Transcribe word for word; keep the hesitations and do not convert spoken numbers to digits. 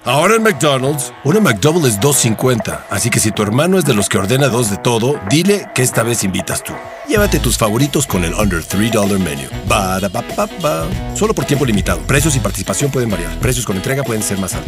Ahora en McDonald's, una McDouble es dos cincuenta. Así que si tu hermano es de los que ordena dos de todo, dile que esta vez invitas tú. Llévate tus favoritos con el Under tres dólares Menu. Ba-da-ba-ba-ba. Solo por tiempo limitado. Precios y participación pueden variar. Precios con entrega pueden ser más altos.